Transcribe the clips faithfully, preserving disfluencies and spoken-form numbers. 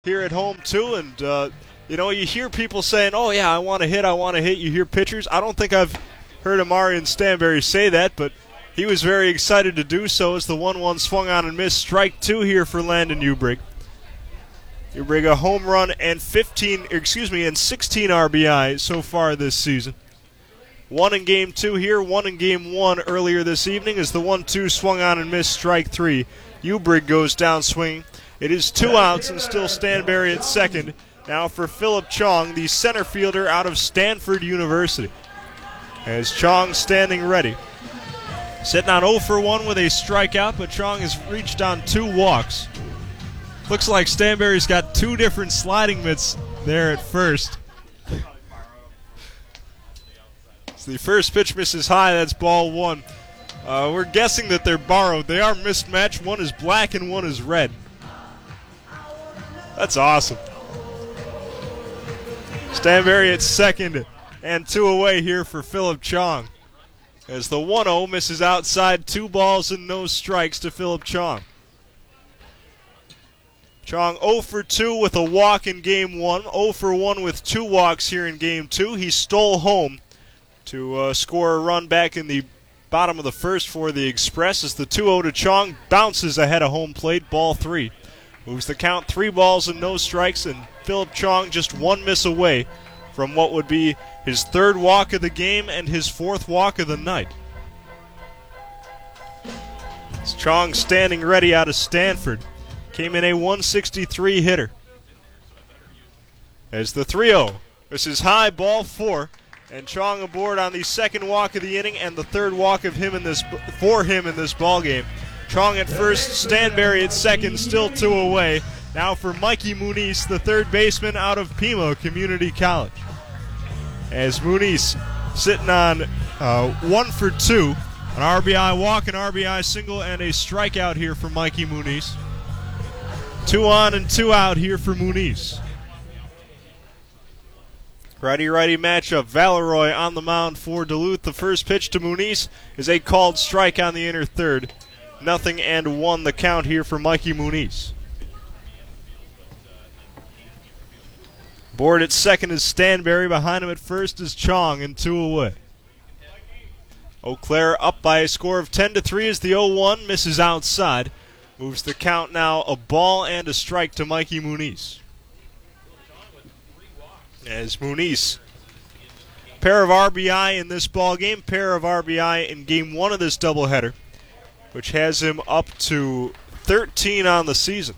here at home too, and uh, you know, you hear people saying, "Oh yeah, I want to hit, I want to hit." You hear pitchers. I don't think I've heard Amarian Stanberry say that, but he was very excited to do so as the one one swung on and missed. Strike two here for Landon Ubrig. Ubrig a home run and fifteen, excuse me, and sixteen R B I so far this season. One in game two here, one in game one earlier this evening as the one two swung on and missed. Strike three. Ubrig goes down swinging. It is two outs and still Stanberry at second. Now for Philip Chong, the center fielder out of Stanford University. As Chong standing ready. Sitting on oh for one with a strikeout, but Chong has reached on two walks. Looks like Stanberry's got two different sliding mitts there at first. So the first pitch misses high, that's ball one. Uh, we're guessing that they're borrowed. They are mismatched. One is black and one is red. That's awesome. Stanberry at second and two away here for Philip Chong. As the one oh misses outside, two balls and no strikes to Philip Chong. Chong oh for two with a walk in game one, oh for one with two walks here in game two. He stole home to uh, score a run back in the bottom of the first for the Express as the two oh to Chong bounces ahead of home plate, ball three. Moves the count three balls and no strikes, and Philip Chong just one miss away from what would be his third walk of the game and his fourth walk of the night. It's Chong standing ready out of Stanford. Came in a one sixty-three hitter. As the three oh. This is high, ball four. And Chong aboard on the second walk of the inning and the third walk of him in this for him in this ball game. Chong at first, Stanberry at second, still two away. Now for Mikey Muniz, the third baseman out of Pima Community College. As Muniz sitting on uh, one for two, an R B I walk, an R B I single, and a strikeout here for Mikey Muniz. Two on and two out here for Muniz. Righty-righty matchup. Valeroy on the mound for Duluth. The first pitch to Muniz is a called strike on the inner third. Nothing and one the count here for Mikey Muniz. Board at second is Stanberry. Behind him at first is Chong, and two away. Eau Claire up by a score of ten to three as the oh one misses outside. Moves the count now a ball and a strike to Mikey Muniz. As Muniz, pair of R B I in this ball game, pair of R B I in game one of this doubleheader, which has him up to thirteen on the season.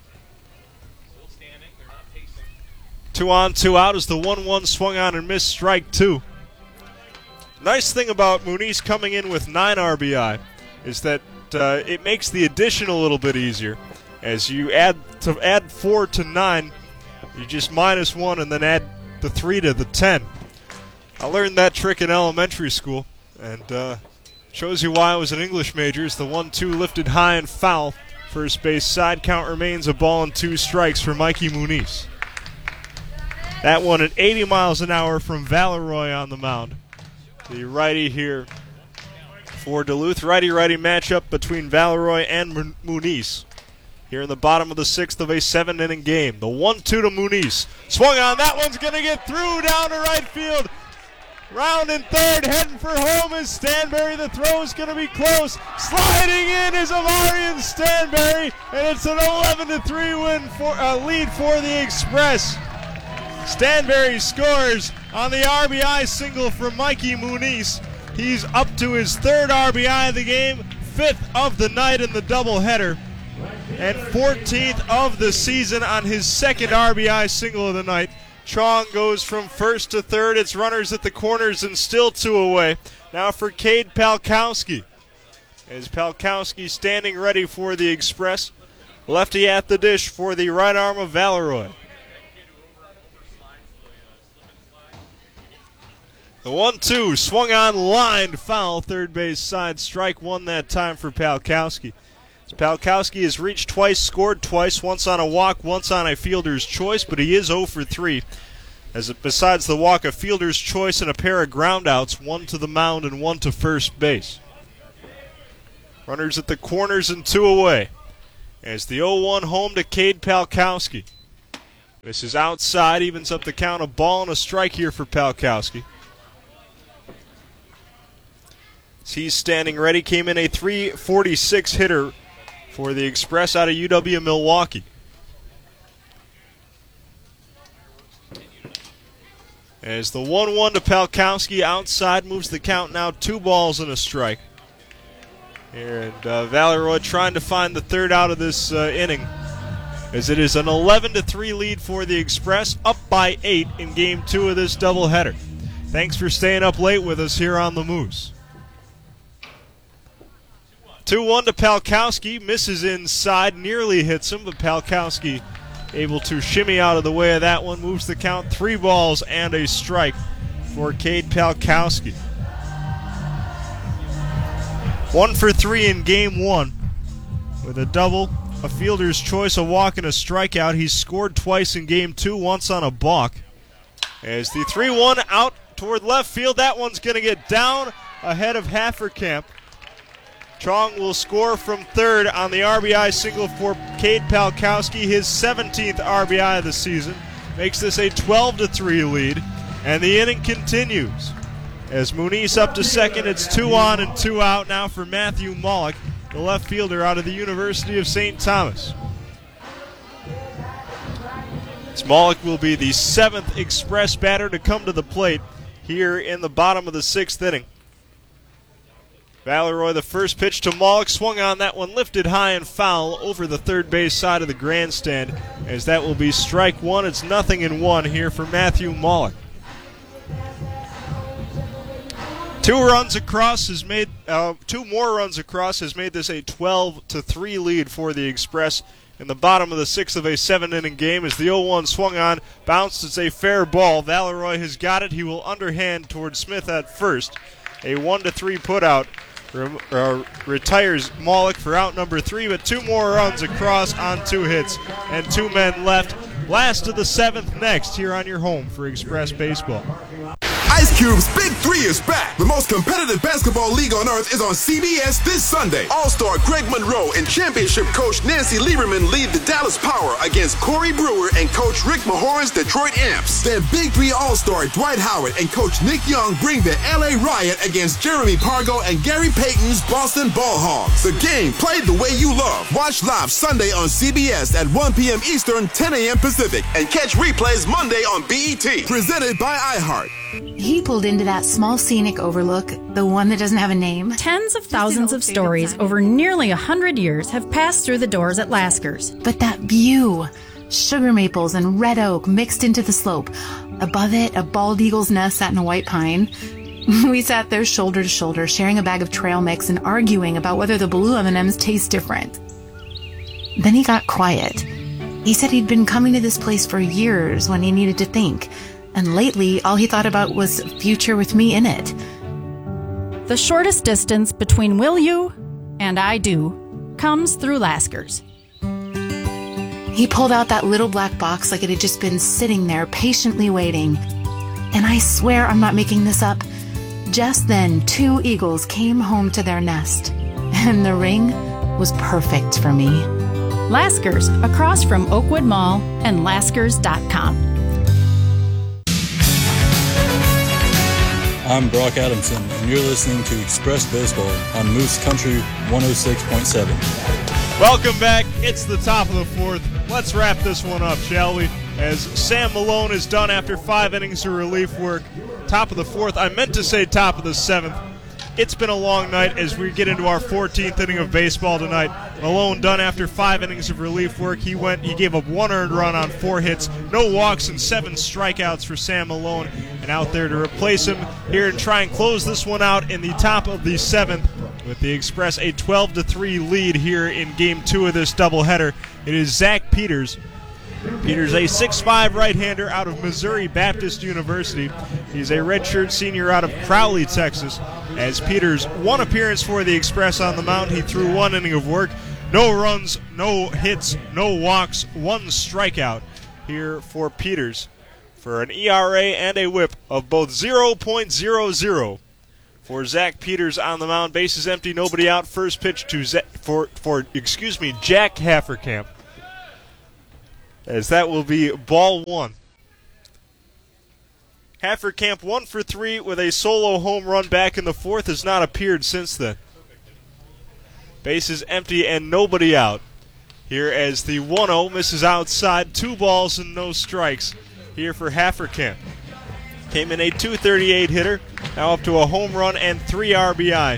Two on, two out as the one one swung on and missed. Strike two. Nice thing about Muniz coming in with nine R B I is that uh, it makes the addition a little bit easier. As you add to add four to nine, you just minus one and then add the three to the ten. I learned that trick in elementary school, and uh, shows you why I was an English major. It's the one two lifted high and foul. First base side count remains a ball and two strikes for Mikey Muniz. That one at eighty miles an hour from Valeroy on the mound. The righty here for Duluth. Righty-righty matchup between Valeroy and Muniz. Here in the bottom of the sixth of a seven-inning game. The one two to Muniz. Swung on. That one's going to get through down to right field. Round and third, heading for home is Stanberry. The throw is going to be close. Sliding in is Amarian Stanberry, and it's an eleven to three win for uh, lead for the Express. Stanberry scores on the R B I single from Mikey Muniz. He's up to his third R B I of the game, fifth of the night in the doubleheader, and fourteenth of the season on his second R B I single of the night. Chong goes from first to third. It's runners at the corners and still two away. Now for Cade Palkowski. As Palkowski standing ready for the Express. Lefty at the dish for the right arm of Valeroy. The one two swung on, lined foul, third base side. Strike one that time for Palkowski. Palkowski has reached twice, scored twice, once on a walk, once on a fielder's choice, but he is oh for three. As it, besides the walk, a fielder's choice and a pair of groundouts, one to the mound and one to first base. Runners at the corners and two away. As the oh one home to Cade Palkowski. This is outside, evens up the count. A ball and a strike here for Palkowski. He's standing ready. Came in a three forty-six hitter for the Express out of U W Milwaukee. As the one one to Palkowski outside, moves the count now two balls and a strike. And uh, Valeroy trying to find the third out of this uh, inning, as it is an eleven to three lead for the Express, up by eight in game two of this doubleheader. Thanks for staying up late with us here on the Moose. two one to Palkowski, misses inside, nearly hits him, but Palkowski able to shimmy out of the way of that one, moves the count three balls and a strike for Cade Palkowski. One for three in game one with a double, a fielder's choice, a walk, and a strikeout. He's scored twice in game two, once on a balk. As the three one out toward left field, that one's going to get down ahead of Haferkamp. Chong will score from third on the R B I single for Cade Palkowski, his seventeenth R B I of the season. Makes this a twelve to three lead, and the inning continues. As Muniz up to second, it's two on and two out now for Matthew Malik, the left fielder out of the University of Saint Thomas. Malik will be the seventh Express batter to come to the plate here in the bottom of the sixth inning. Valeroy, the first pitch to Malik, swung on that one, lifted high and foul over the third base side of the grandstand, as that will be strike one. It's nothing in one here for Matthew Malik. Two runs across has made uh, two more runs across has made this a twelve to three lead for the Express in the bottom of the sixth of a seven-inning game. As the oh one swung on, bounced. It's a fair ball. Valeroy has got it. He will underhand towards Smith at first. A one to three putout re- uh, retires Malik for out number three, but two more runs across on two hits and two men left. Last of the seventh next here on your home for Express Baseball. Ice Cube's Big Three is back. The most competitive basketball league on earth is on C B S this Sunday. All-star Greg Monroe and championship coach Nancy Lieberman lead the Dallas Power against Corey Brewer and coach Rick Mahoran's Detroit Amps. Then Big Three All-star Dwight Howard and coach Nick Young bring the L A Riot against Jeremy Pargo and Gary Payton's Boston Ball Hogs. The game played the way you love. Watch live Sunday on C B S at one p.m. Eastern, ten a.m. Pacific, and catch replays Monday on B E T. Presented by iHeart. He pulled into that small scenic overlook, the one that doesn't have a name. Tens of thousands of stories over nearly a hundred years have passed through the doors at Lasker's. But that view, sugar maples and red oak mixed into the slope. Above it, a bald eagle's nest sat in a white pine. We sat there shoulder to shoulder, sharing a bag of trail mix and arguing about whether the blue M and M's taste different. Then he got quiet. He said he'd been coming to this place for years when he needed to think. And lately, all he thought about was a future with me in it. The shortest distance between will you and I do comes through Lasker's. He pulled out that little black box like it had just been sitting there patiently waiting. And I swear I'm not making this up. Just then, two eagles came home to their nest. And the ring was perfect for me. Lasker's, across from Oakwood Mall and Laskers dot com. I'm Brock Adamson, and you're listening to Express Baseball on Moose Country one oh six point seven. Welcome back. It's the top of the fourth. Let's wrap this one up, shall we? As Sam Malone is done after five innings of relief work. Top of the fourth. I meant to say top of the seventh. It's been a long night as we get into our fourteenth inning of baseball tonight. Malone done after five innings of relief work. He went. He gave up one earned run on four hits, no walks, and seven strikeouts for Sam Malone. And out there to replace him here and try and close this one out in the top of the seventh with the Express a twelve to three lead here in game two of this doubleheader. It is Zach Peters. Peters, a six five right-hander out of Missouri Baptist University. He's a redshirt senior out of Crowley, Texas. As Peters, one appearance for the Express on the mound. He threw one inning of work. No runs, no hits, no walks, one strikeout here for Peters for an E R A and a whip of both oh point oh oh. For Zach Peters on the mound, bases empty, nobody out. First pitch to Z- for for excuse me, Jack Haferkamp. as that will be ball one. Haferkamp one for three with a solo home run back in the fourth, has not appeared since then. Bases empty and nobody out. Here as the one oh misses outside, two balls and no strikes here for Haferkamp. Came in a two thirty-eight hitter, now up to a home run and three R B I.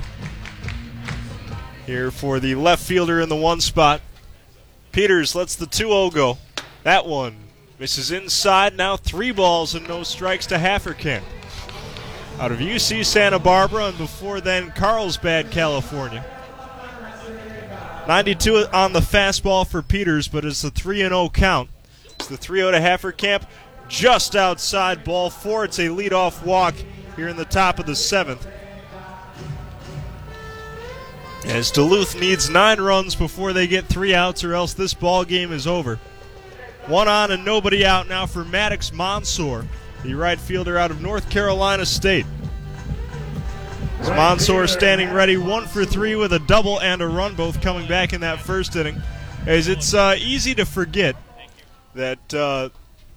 Here for the left fielder in the one spot. Peters lets the two oh go. That one misses inside, now three balls and no strikes to Haferkamp. Out of U C Santa Barbara and before then Carlsbad, California. ninety-two on the fastball for Peters, but it's the three and oh count. It's the three oh to Haferkamp, just outside ball four. It's a leadoff walk here in the top of the seventh. As Duluth needs nine runs before they get three outs, or else this ball game is over. One on and nobody out now for Maddox Monsoor, the right fielder out of North Carolina State. As Monsoor standing ready, one for three with a double and a run, both coming back in that first inning. As it's uh, easy to forget that uh,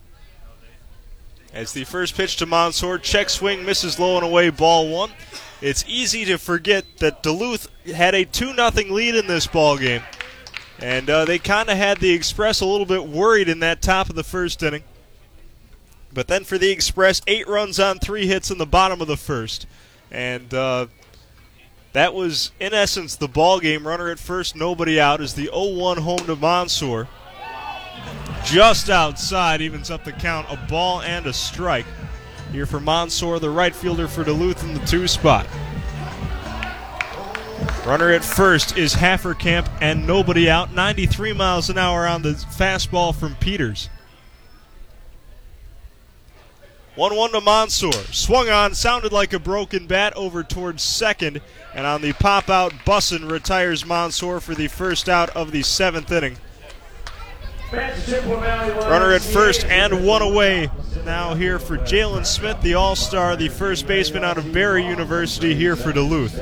as the first pitch to Monsoor, check swing, misses low and away, ball one. It's easy to forget that Duluth had a two nothing lead in this ball game, and uh, they kind of had the Express a little bit worried in that top of the first inning. But then for the Express, eight runs on three hits in the bottom of the first. And uh, that was, in essence, the ball game. Runner at first, nobody out, as the oh one home to Monsoor. Just outside, evens up the count, a ball and a strike. Here for Monsoor, the right fielder for Duluth in the two spot. Runner at first is Haferkamp and nobody out. ninety-three miles an hour on the fastball from Peters. one one to Monsoor. Swung on, sounded like a broken bat over towards second. And on the pop-out, Bussin retires Monsoor for the first out of the seventh inning. Runner at first and one away now here for Jalen Smith, the all-star, the first baseman out of Barry University here for Duluth.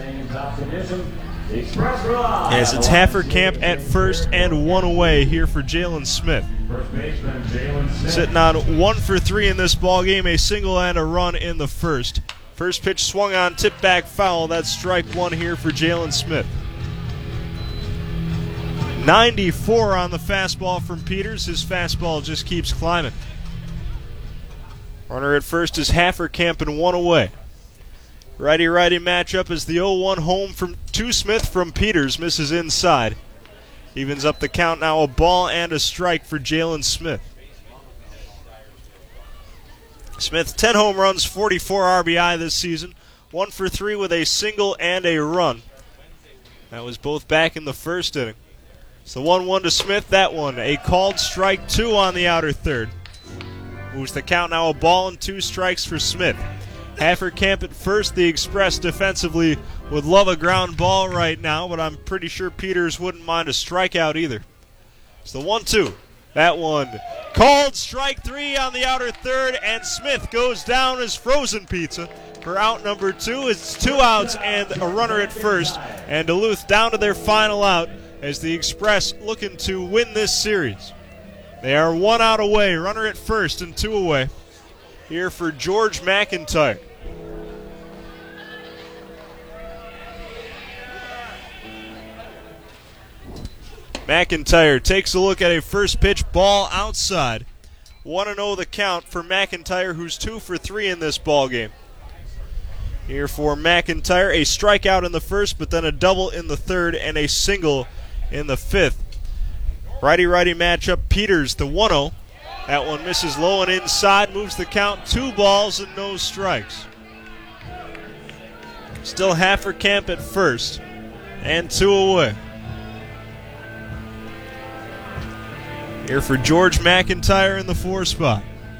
As it's Haferkamp at first and one away here for Jalen Smith. Sitting on one for three in this ball game, a single and a run in the first. First pitch swung on, tipped back foul. That's strike one here for Jalen Smith. ninety-four on the fastball from Peters. His fastball just keeps climbing. Runner at first is Haferkamp and one away. Righty-righty matchup as the oh one home from to Smith from Peters misses inside. Evens up the count now, a ball and a strike for Jalen Smith. Smith, ten home runs, forty-four R B I this season. One for three with a single and a run. That was both back in the first inning. So one one to Smith, that one. A called strike two on the outer third. Moves the count now, a ball and two strikes for Smith. Haferkamp at first. The Express defensively would love a ground ball right now, but I'm pretty sure Peters wouldn't mind a strikeout either. It's the one two. That one called strike three on the outer third, and Smith goes down as frozen pizza for out number two. It's two outs and a runner at first, and Duluth down to their final out as the Express looking to win this series. They are one out away, runner at first and two away. Here for George McIntyre. McIntyre takes a look at a first pitch ball outside. one and oh the count for McIntyre, who's two for three in this ball game. Here for McIntyre, a strikeout in the first, but then a double in the third and a single in the fifth. Righty-righty matchup, Peters, the one oh. That one misses low and inside, moves the count, two balls and no strikes. Still Haferkamp at first, and two away. Here for George McIntyre in the four spot.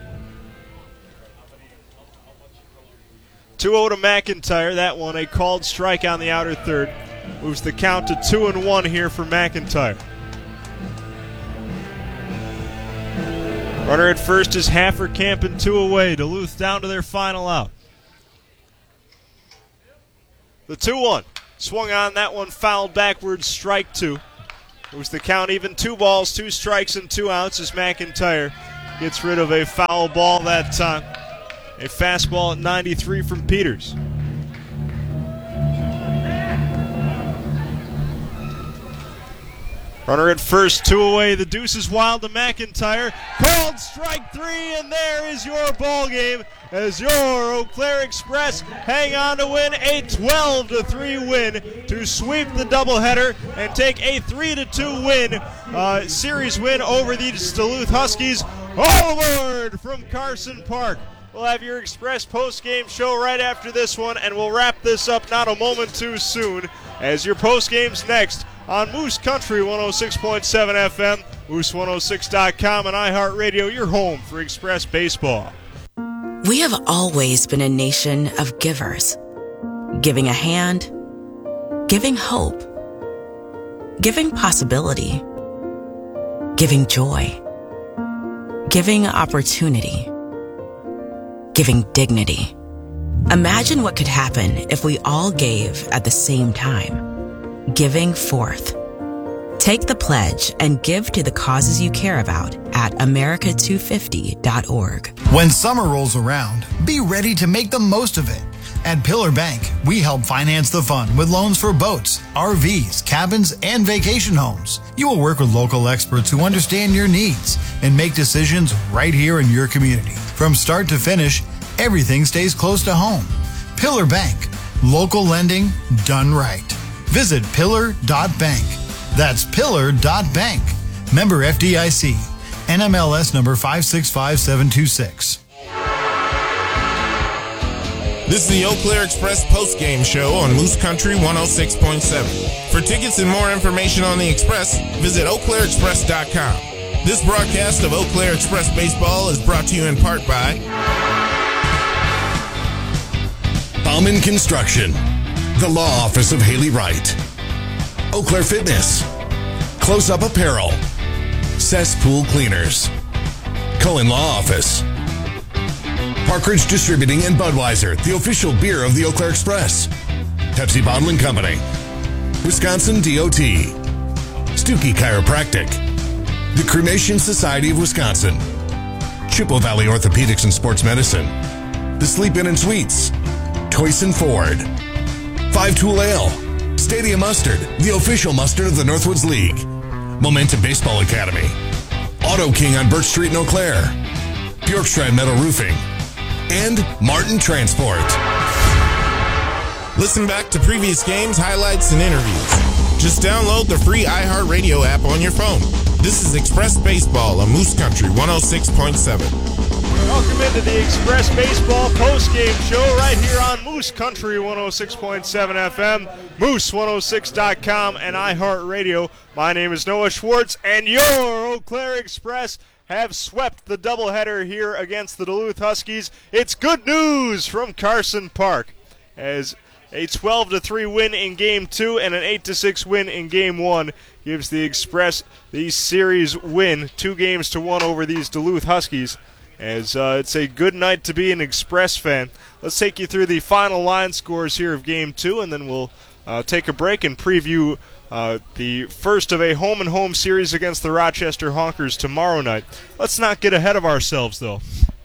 two oh to McIntyre, that one a called strike on the outer third. Moves the count to two and one here for McIntyre. Runner at first is Haferkamp and two away. Duluth down to their final out. The two one. Swung on, that one fouled backwards, strike two. moves the count even two balls, two strikes, and two outs as McIntyre gets rid of a foul ball that time. A fastball at ninety-three from Peters. Runner at first, two away. The deuce is wild to McIntyre. Called strike three, and there is your ball game as your Eau Claire Express hang on to win a twelve to three win to sweep the doubleheader and take a three to two win, uh, series win over the Duluth Huskies. All aboard from Carson Park. We'll have your Express post-game show right after this one, and we'll wrap this up not a moment too soon as your post-game's next on Moose Country one oh six point seven F M, moose one oh six dot com, and iHeartRadio, your home for Express Baseball. We have always been a nation of givers. Giving a hand, giving hope, giving possibility, giving joy, giving opportunity, giving dignity. Imagine what could happen if we all gave at the same time. Giving forth. Take the pledge and give to the causes you care about at america two fifty dot org. When summer rolls around, be ready to make the most of it. At Pillar Bank, we help finance the fun with loans for boats, R Vs, cabins, and vacation homes. You will work with local experts who understand your needs and make decisions right here in your community. From start to finish, everything stays close to home. Pillar Bank. Local lending done right. Visit pillar dot bank. That's pillar dot bank. Member F D I C. N M L S number five six five seven two six. This is the Eau Claire Express post-game show on Moose Country one oh six point seven. For tickets and more information on the Express, visit eau claire express dot com. This broadcast of Eau Claire Express Baseball is brought to you in part by Bauman Construction, the law office of Haley Wright, Eau Claire Fitness, Close Up Apparel, Cesspool Cleaners, Cohen Law Office, Parkridge Distributing and Budweiser, the official beer of the Eau Claire Express, Pepsi Bottling Company, Wisconsin D O T, Stuckey Chiropractic, the Cremation Society of Wisconsin, Chippewa Valley Orthopedics and Sports Medicine, The Sleep Inn and Suites, Toyson Ford, Five Tool Ale, Stadium Mustard, the official mustard of the Northwoods League, Momentum Baseball Academy, Auto King on Birch Street in Eau Claire, Bjorkstrand Metal Roofing, and Martin Transport. Listen back to previous games, highlights, and interviews. Just download the free iHeartRadio app on your phone. This is Express Baseball on Moose Country one oh six point seven. Welcome into the Express Baseball post-game show right here on Moose Country one oh six point seven F M, moose one oh six dot com, and iHeartRadio. My name is Noah Schwartz, and your Eau Claire Express have swept the doubleheader here against the Duluth Huskies. It's good news from Carson Park as a twelve to three win in Game two and an eight to six win in Game one gives the Express the series win, two games to one over these Duluth Huskies. As uh, it's a good night to be an Express fan. Let's take you through the final line scores here of Game two, and then we'll uh, take a break and preview uh, the first of a home-and-home series against the Rochester Honkers tomorrow night. Let's not get ahead of ourselves, though.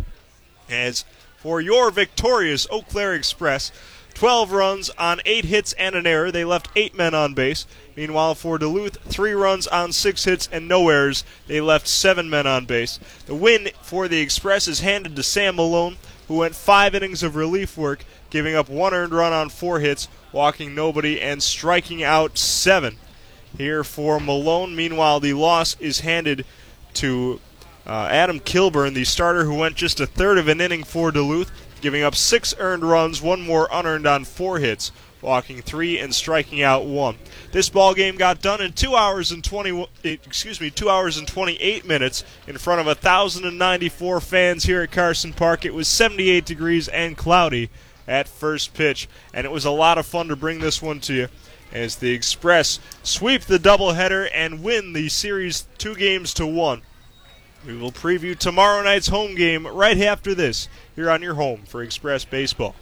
As for your victorious Eau Claire Express, twelve runs on eight hits and an error. They left eight men on base. Meanwhile, for Duluth, three runs on six hits and no errors. They left seven men on base. The win for the Express is handed to Sam Malone, who went five innings of relief work, giving up one earned run on four hits, walking nobody, and striking out seven. Here for Malone, meanwhile, the loss is handed to uh, Adam Kilburn, the starter who went just a third of an inning for Duluth, giving up six earned runs, one more unearned on four hits, walking three and striking out one. This ball game got done in two hours and twenty. Excuse me, two hours and twenty-eight minutes in front of one thousand ninety-four fans here at Carson Park. It was seventy-eight degrees and cloudy at first pitch, and it was a lot of fun to bring this one to you as the Express sweep the doubleheader and win the series two games to one. We will preview tomorrow night's home game right after this here on your home for Express Baseball.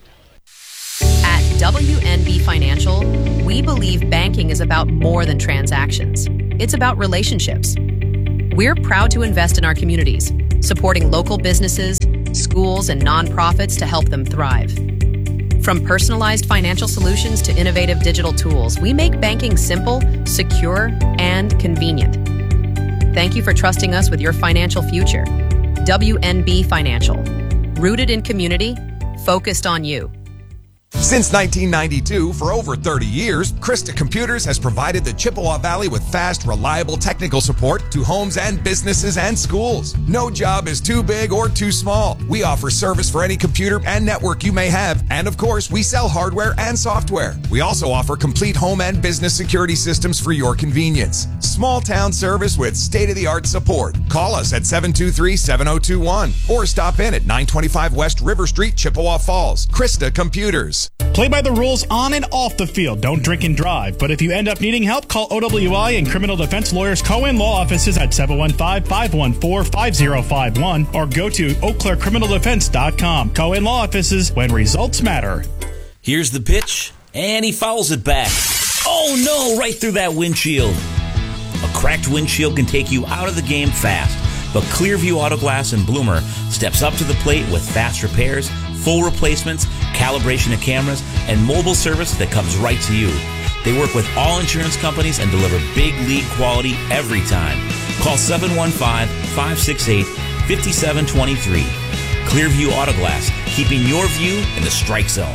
At W N B Financial, we believe banking is about more than transactions. it's about relationships. We're proud to invest in our communities, supporting local businesses, schools, and nonprofits to help them thrive. From personalized financial solutions to innovative digital tools, we make banking simple, secure, and convenient. Thank you for trusting us with your financial future. W N B Financial. Rooted in community, focused on you. Since nineteen ninety-two, for over thirty years, Krista Computers has provided the Chippewa Valley with fast, reliable technical support to homes and businesses and schools. No job is too big or too small. We offer service for any computer and network you may have, and of course, we sell hardware and software. We also offer complete home and business security systems for your convenience. Small town service with state-of-the-art support. Call us at seven two three, seven oh two one or stop in at nine twenty-five West River Street, Chippewa Falls. Krista Computers. Play by the rules on and off the field. Don't drink and drive. But if you end up needing help, call O W I and criminal defense lawyers Cohen Law Offices at seven one five, five one four, five zero five one or go to eau claire criminal defense dot com. Cohen Law Offices, when results matter. Here's the pitch, and he fouls it back. Oh no, right through that windshield. A cracked windshield can take you out of the game fast, but Clearview Auto Glass in Bloomer steps up to the plate with fast repairs, full replacements, calibration of cameras, and mobile service that comes right to you. They work with all insurance companies and deliver big league quality every time. Call seven one five, five six eight, five seven two three. Clearview Auto Glass, keeping your view in the strike zone.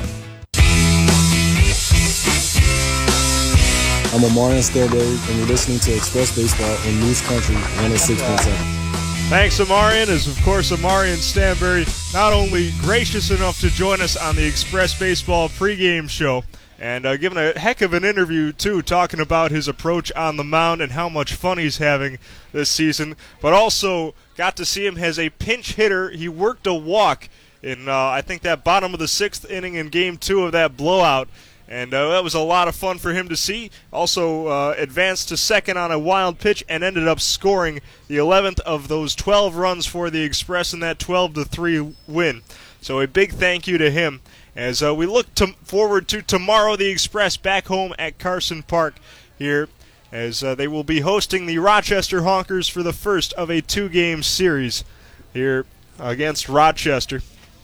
I'm Omarion Stanberry, and you're listening to Express Baseball on Moose Country one oh six point seven. Thanks, Omarion, as of course Omarion Stanberry not only gracious enough to join us on the Express Baseball pregame show, and uh, giving a heck of an interview, too, talking about his approach on the mound and how much fun he's having this season, but also got to see him as a pinch hitter. He worked a walk in, uh, I think, that bottom of the sixth inning in game two of that blowout. And uh, that was a lot of fun for him to see. Also uh, advanced to second on a wild pitch and ended up scoring the eleventh of those twelve runs for the Express in that twelve to three win. So a big thank you to him. As uh, we look to forward to tomorrow, the Express back home at Carson Park here, as uh, they will be hosting the Rochester Honkers for the first of a two-game series here against Rochester.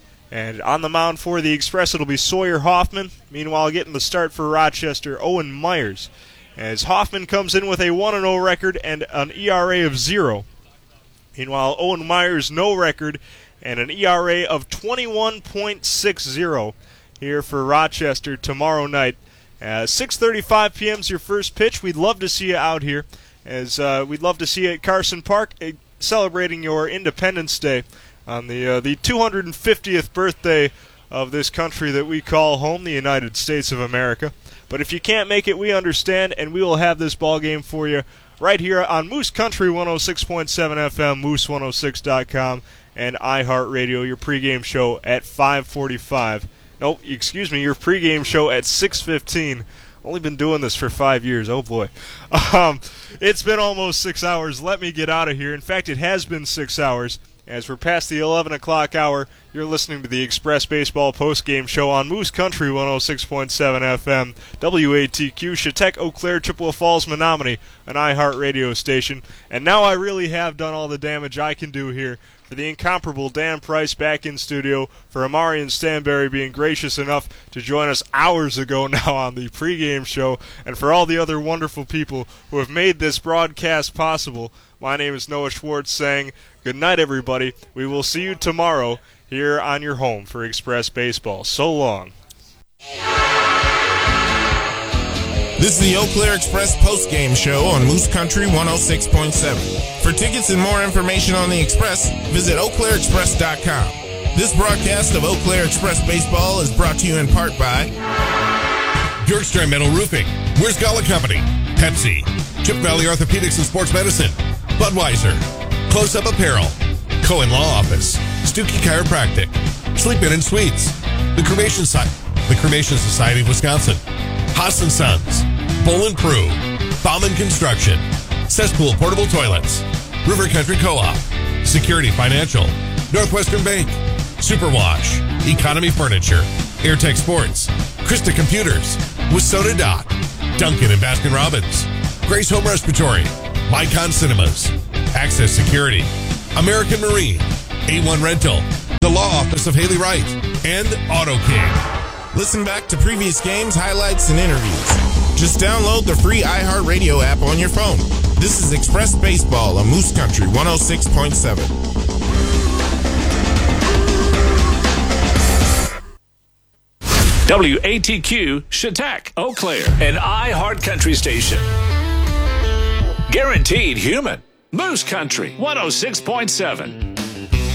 And on the mound for the Express, it'll be Sawyer Hoffman. Meanwhile, getting the start for Rochester, Owen Myers. As Hoffman comes in with a one and oh record and an E R A of zero. Meanwhile, Owen Myers, no record and an E R A of twenty-one point six zero here for Rochester tomorrow night. Uh, six thirty-five p.m. is your first pitch. We'd love to see you out here, as uh, we'd love to see you at Carson Park uh, celebrating your Independence Day on the uh, the two hundred fiftieth birthday of this country that we call home, the United States of America. But if you can't make it, we understand, and we will have this ball game for you right here on Moose Country one oh six point seven F M, moose one oh six dot com, and iHeartRadio, your pregame show at five forty-five. Nope, excuse me, your pregame show at six fifteen. Only been doing this for five years. Oh, boy. Um, it's been almost six hours. Let me get out of here. In fact, it has been six hours. As we're past the eleven o'clock hour, you're listening to the Express Baseball postgame show on Moose Country one oh six point seven F M, W A T Q, Chautauqua, Eau Claire, Chippewa Falls, Menominee, an iHeartRadio station. And now I really have done all the damage I can do here. For the incomparable Dan Price back in studio, for Omarion Stanberry being gracious enough to join us hours ago now on the pregame show, and for all the other wonderful people who have made this broadcast possible, my name is Noah Schwartz saying good night, everybody. We will see you tomorrow here on your home for Express Baseball. So long. This is the Eau Claire Express postgame show on Moose Country one oh six point seven. For tickets and more information on the Express, visit eau claire express dot com. This broadcast of Eau Claire Express Baseball is brought to you in part by Bjorkstrand Metal Roofing, Wiersgala Company, Pepsi, Chip Valley Orthopedics and Sports Medicine, Budweiser, Close Up Apparel, Cohen Law Office, Stuckey Chiropractic, Sleep In and Suites, the Cremation, si- the Cremation Society of Wisconsin, Haas and Sons, Bull and Prue, Bauman Construction, Cesspool Portable Toilets, River Country Co-op, Security Financial, Northwestern Bank, Superwash, Economy Furniture, AirTech Sports, Krista Computers, Wissota Dock, Duncan and Baskin Robbins, Grace Home Respiratory, Lycon Cinemas, Access Security, American Marine, A one Rental, the Law Office of Haley Wright, and Auto King. Listen back to previous games, highlights, and interviews. Just download the free iHeartRadio app on your phone. This is Express Baseball on Moose Country one oh six point seven. W A T Q, Chautauqua, Eau Claire, an iHeart Country station. Guaranteed human. Moose Country one oh six point seven.